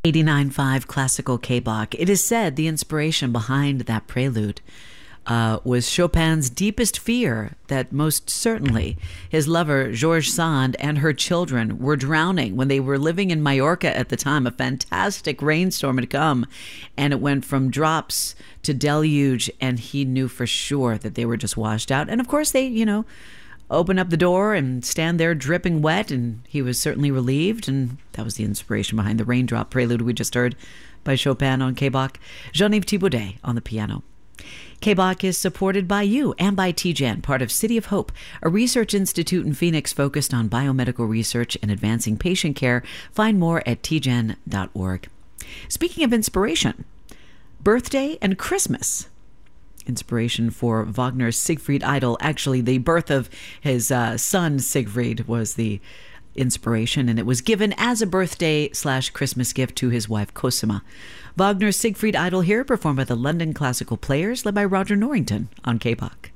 89.5 Classical K-Bach. It is said the inspiration behind that prelude was Chopin's deepest fear that most certainly his lover, Georges Sand, and her children were drowning when they were living in Mallorca at the time. A fantastic rainstorm had come, and it went from drops to deluge, and he knew for sure that they were just washed out. And of course, they, open up the door and stand there dripping wet, and he was certainly relieved, and that was the inspiration behind the Raindrop Prelude we just heard by Chopin on K-Bach. Jean-Yves Thibaudet on the piano. K-Bach is supported by you and by TGen, part of City of Hope, a research institute in Phoenix focused on biomedical research and advancing patient care. Find more at tgen.org. Speaking of inspiration, birthday and Christmas. Inspiration for Wagner's Siegfried Idyll. Actually, the birth of his son Siegfried was the inspiration, and it was given as a birthday/Christmas gift to his wife Cosima. Wagner's Siegfried Idyll here, performed by the London Classical Players, led by Roger Norrington on K-Bach.